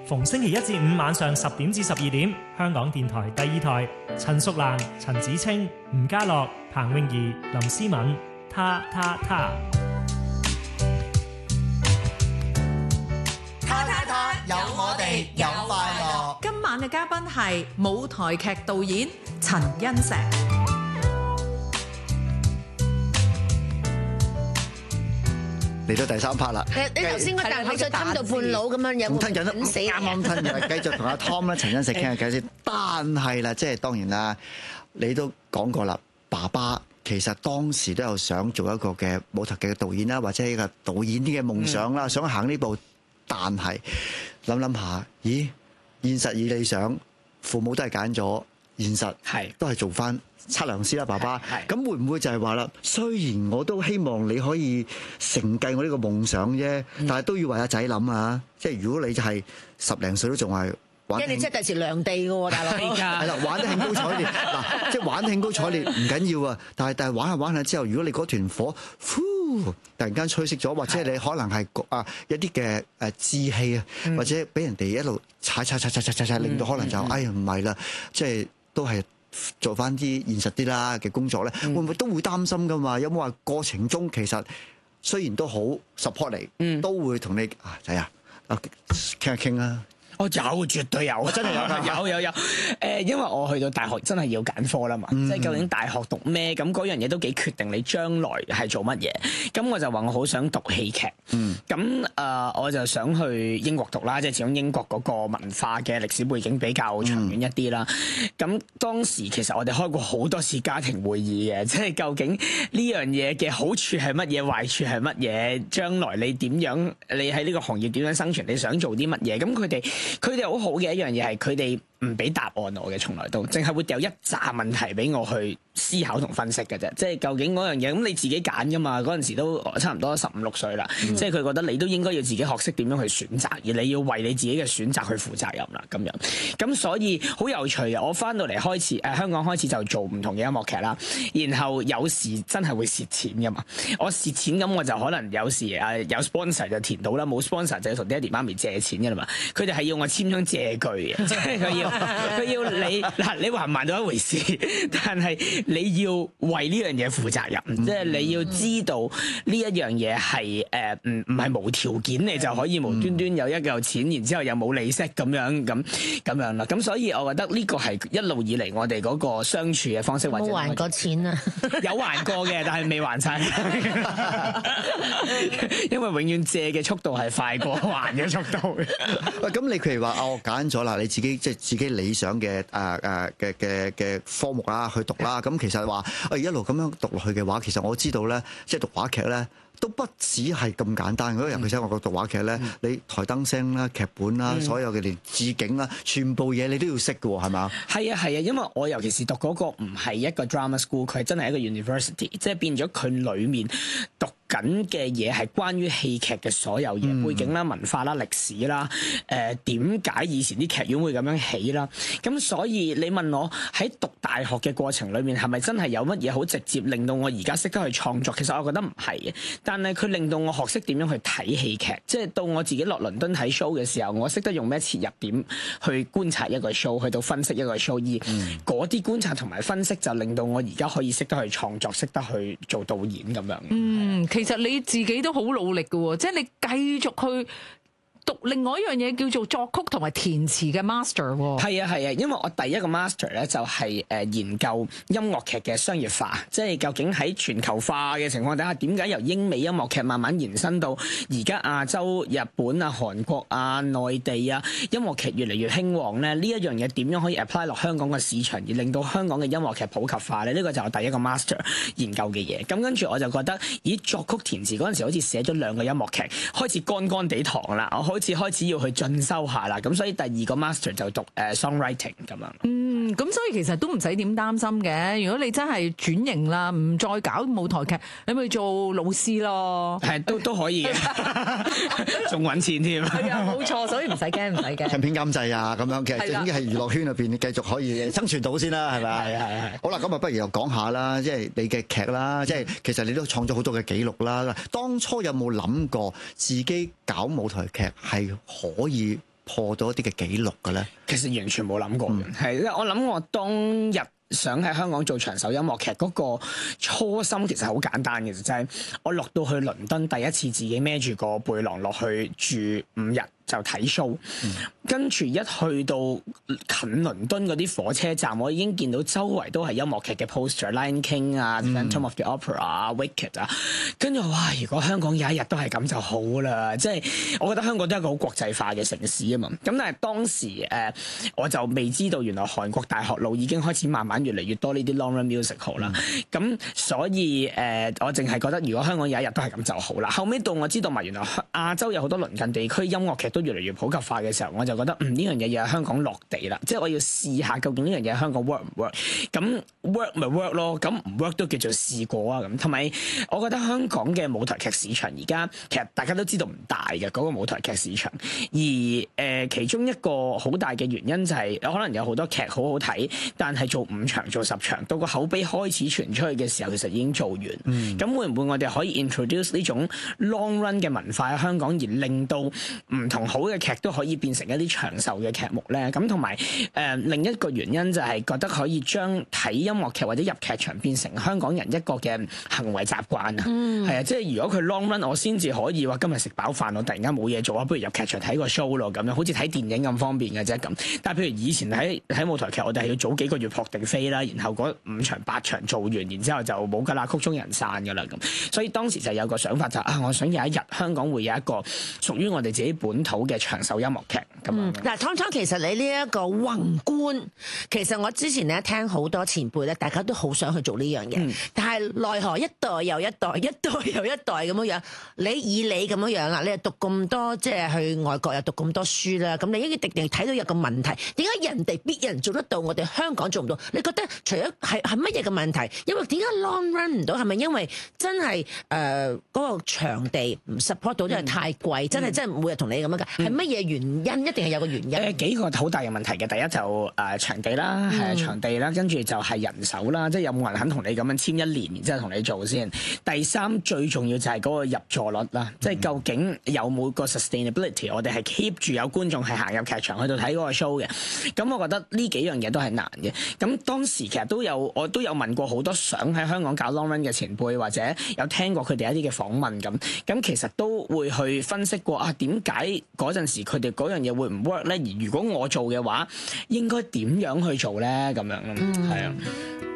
逢星期一至五晚上10點至12點，香港電台第二台，陳淑蘭、陳子清、吳家樂、彭詠儀、林思敏，他。 有我哋有快樂。 今晚嘅嘉賓係舞台劇導演陳恩石。 嚟到第三 part 啦。 你頭先個啖口水吞到半佬咁樣，有冇吞緊吞死？ 啱吞嘅，繼續同阿 Tom 咧、陳恩石傾下偈先。但係啦，即係當然啦，你都講過啦，爸爸其實當時都有想做一個嘅舞台劇嘅導演啦，或者一個導演啲嘅夢想啦，想行呢步。但係諗下，咦？現實與理想，父母都係揀咗現實，都係做翻測量師啦，爸爸。咁會唔會就係話啦？雖然我都希望你可以承繼我呢個夢想啫，但係都要為阿仔諗啊！即係如果你就係10零歲都仲係玩， 即係你即係第時量地嘅喎，大佬。 係啦，玩得興高采烈嗱，即係玩得興高采烈唔緊要啊！但係玩下之後，如果你嗰團火，突然間吹熄咗，或者你可能係一啲嘅志氣啊，或者俾人哋一路踩，令到可能就哎呀唔係啦，即係都係做翻啲現實啲啦嘅工作咧，會唔會都會擔心噶嘛？有冇話過程中其實雖然都好 support 你，都會同你仔啊傾一傾啊？ 我有，絕對有，真係有。因為我去到大學真係要揀科啦嘛，即係究竟大學讀咩？咁嗰樣嘢都幾決定你將來係做乜嘢。咁我就話我好想讀戲劇。咁我就想去英國讀啦，即係始終英國嗰個文化嘅歷史背景比較長遠一啲啦。咁當時其實我哋開過好多次家庭會議嘅，即係究竟呢樣嘢嘅好處係乜嘢，壞處係乜嘢？將來你點樣？你喺呢個行業點樣生存？你想做啲乜嘢？咁佢哋好好嘅一樣嘢係佢哋唔俾答案我嘅，從來都淨係會掉一紮問題俾我去思考同分析嘅啫。即係究竟嗰樣嘢，咁你自己揀噶嘛？嗰陣時都差唔多15、16歲啦，即係佢覺得你都應該要自己學識點樣去選擇，而你要為你自己嘅選擇去負責任啦。咁樣咁所以好有趣啊！我翻到嚟開始香港開始就做唔同嘅音樂劇啦，然後有時真係會蝕錢噶嘛。我蝕錢咁我就可能有時有 sponsor 就填到啦，冇 sponsor 就要同爹哋媽咪借錢噶啦嘛。佢哋係要我簽張借據嘅，即係佢要你嗱，你還唔還到一回事，但係你要為呢樣嘢負責任，即係你要知道呢一樣嘢係唔係無條件你就可以無端端有一嚿錢，然之後又冇利息咁樣啦。咁所以我覺得呢個係一路以嚟我哋嗰個相處嘅方式。或者冇還過錢啊？ 有還過嘅，但係未還晒，因為永遠借嘅速度係快過還嘅速度。 喂，咁你譬如話我揀咗啦，你自己即係自己理想嘅嘅科目啦，去讀啦。咁其實話一路咁樣讀落去嘅話，其實我知道咧，即係讀話劇咧，都不止係咁簡單。尤其是我讀話劇咧，你台燈聲啦、劇本啦、所有嘅連置景啦，全部嘢你都要識嘅喎，係嘛？ 係啊，因為我尤其是讀嗰個唔係一個 drama school， 佢係真係一個 university， 即係變咗佢裡面讀緊嘅嘢係關於戲劇嘅所有嘢，背景啦、文化啦、歷史啦，點解以前啲劇院會咁樣起啦？咁所以你問我喺讀大學嘅過程裏面係咪真係有乜嘢好直接令到我而家識得去創作？其實我覺得唔係嘅，但係佢令到我學識點樣去睇戲劇，即係到我自己落倫敦睇 show 嘅時候，我識得用咩切入點去觀察一個 show， 去到分析一個 show， 而嗰啲觀察同埋分析就令到我而家可以識得去創作，識得去做導演咁樣。 其實你自己都好努力嘅喎，即係你繼續去讀另外一樣嘢叫做作曲同埋填詞嘅 master 喎。 係啊，因為我第一個 master 咧就係研究音樂劇嘅商業化，即係究竟喺全球化嘅情況底下，點解由英美音樂劇慢慢延伸到而家亞洲、日本啊、韓國啊、內地啊，音樂劇越嚟越興旺咧？呢一樣嘢點樣可以 apply 落香港嘅市場，而令到香港嘅音樂劇普及化咧？呢個就係我第一個 master 研究嘅嘢。咁跟住我就覺得，咦，作曲填詞嗰陣時好似寫咗2個音樂劇，開始乾乾地堂啦，我開始要去進修下啦。咁所以第2個 master 就讀songwriting 咁樣。 咁所以其實都唔使點擔心嘅。如果你真係轉型啦，唔再搞舞台劇，你咪做老師咯。 係都可以嘅，仲揾錢添。 係啊，冇錯，所以唔使驚，唔使驚。 唱片監製啊，咁樣其實已經係娛樂圈裏邊繼續可以生存到先啦，係咪？ 係。 好啦，咁啊，不如又講下啦，即係你嘅劇啦，即係其實你都創咗好多嘅紀錄啦。當初有冇諗過自己搞舞台劇係可以破到一啲嘅紀錄嘅咧？ 其實完全冇諗過嘅，係我諗我當日想喺香港做長壽音樂劇嗰個初心其實好簡單嘅，就係我落到去倫敦第一次自己孭住個背囊落去住5日。就睇 show，跟住一去到近倫敦嗰啲火車站，我已經見到周圍都係音樂劇嘅 poster，Lion King 啊，Phantom of the Opera 啊，Wicked 啊，跟住哇！如果香港有一日都係咁就好啦，即係我覺得香港都係一個好國際化嘅城市啊嘛。咁但係當時我就未知道原來韓國大學路已經開始慢慢越嚟越多呢啲 long run musical 啦。咁所以我淨係覺得如果香港有一日都係咁就好啦。後尾到我知道埋原來亞洲有好多鄰近地區音樂劇都越嚟越普及化嘅時候，我就覺得呢樣嘢要喺香港落地啦，即係我要試下究竟呢樣嘢喺香港 work 唔 work， 咁 work 咪 work 咯，咁唔 work 都叫做試過啊咁。同埋我覺得香港嘅舞台劇市場而家其實大家都知道唔大嘅嗰個舞台劇市場，而其中一個好大嘅原因就係可能有好多劇好好睇，但係做5場做10場，到個口碑開始傳出去嘅時候，其實已經做完。咁會唔會我哋可以 introduce 呢種 long run 嘅文化喺香港，而令到唔同好嘅劇都可以變成一啲長壽嘅劇目咧？咁同埋另一個原因就係覺得可以將睇音樂劇或者入劇場變成香港人一個嘅行為習慣啊。係啊，即係如果佢 long run，我先至可以話今日食飽飯，我突然間冇嘢做啊，不如入劇場睇個 show 咯，咁樣好似睇電影咁方便嘅啫咁。但係譬如以前喺舞台劇，我哋係要早幾個月撲定飛啦，然後嗰5場8場做完，然之後就冇㗎啦，曲終人散㗎啦咁。所以當時就有個想法就我想有一日香港會有一個屬於我哋自己本土嘅長壽音樂劇咁樣。 嗱，Tom，其實你呢一個宏觀，其實我之前咧聽好多前輩咧，大家都好想去做呢樣嘢，但係奈何一代又一代，一代又一代咁樣樣。你咁樣樣啦，你又讀咁多，即係去外國又讀咁多書啦，咁你應該定睇到有個問題，點解人哋別人做得到，我哋香港做唔到？你覺得除咗係乜嘢嘅問題？因為點解 long run 唔到？係咪因為真係嗰個場地唔 support 到，因為太貴？真係每日同你咁樣㗎？係乜嘢原因？一定係有個原因。 幾個好大嘅問題嘅，第一就場地啦，係場地啦，跟住就係人手啦，即係有冇人肯同你咁樣簽1年，然之後同你做先。第三最重要就係嗰個入座率啦，即係究竟有冇個 sustainability， 我哋係 keep 住有觀眾係行入劇場去到睇嗰個 show 嘅。咁我覺得呢幾樣嘢都係難嘅。咁當時其實我都有問過好多想喺香港搞 long run 嘅前輩，或者有聽過佢哋一啲嘅訪問咁其實都會去分析過點解嗰陣時佢哋嗰樣嘢會唔 work 咧？而如果我做嘅話，應該點樣去做咧？咁樣咯，係啊。